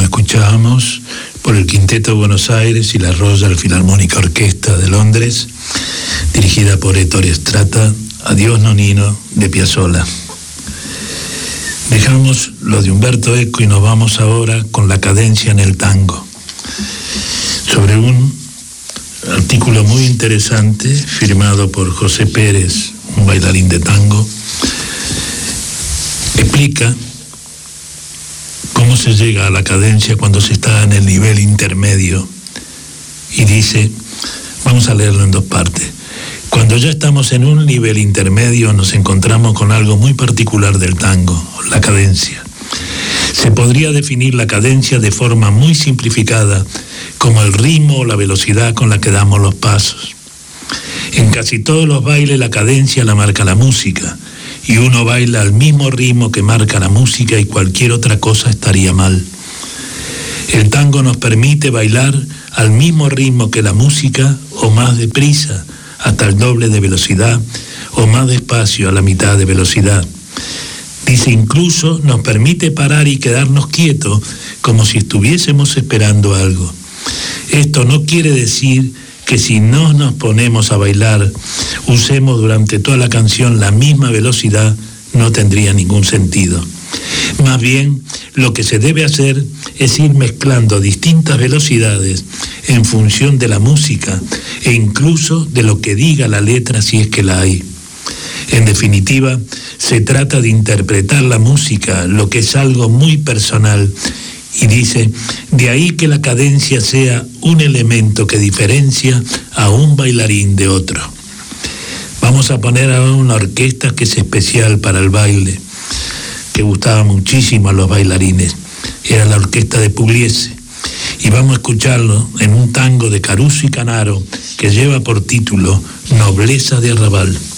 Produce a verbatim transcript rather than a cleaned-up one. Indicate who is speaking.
Speaker 1: escuchábamos por el Quinteto de Buenos Aires y la Royal Philharmonic Orchestra de Londres, dirigida por Ettore Strata, Adiós Nonino, de Piazzolla. Dejamos lo de Umberto Eco y nos vamos ahora con la cadencia en el tango, sobre un artículo muy interesante firmado por José Pérez, un bailarín de tango. Explica cómo se llega a la cadencia cuando se está en el nivel intermedio, y dice, vamos a leerlo en dos partes: cuando ya estamos en un nivel intermedio nos encontramos con algo muy particular del tango, la cadencia. Se podría definir la cadencia de forma muy simplificada como el ritmo o la velocidad con la que damos los pasos. En casi todos los bailes la cadencia la marca la música, y uno baila al mismo ritmo que marca la música y cualquier otra cosa estaría mal. El tango nos permite bailar al mismo ritmo que la música, o más deprisa, hasta el doble de velocidad, o más despacio, a la mitad de velocidad. Dice, incluso nos permite parar y quedarnos quietos como si estuviésemos esperando algo. Esto no quiere decir que si no nos ponemos a bailar, usemos durante toda la canción la misma velocidad, no tendría ningún sentido. Más bien, lo que se debe hacer es ir mezclando distintas velocidades en función de la música e incluso de lo que diga la letra, si es que la hay. En definitiva, se trata de interpretar la música, lo que es algo muy personal. Y dice, de ahí que la cadencia sea un elemento que diferencia a un bailarín de otro. Vamos a poner ahora una orquesta que es especial para el baile, que gustaba muchísimo a los bailarines. Era la orquesta de Pugliese. Y vamos a escucharlo en un tango de Caruso y Canaro que lleva por título Nobleza de Arrabal.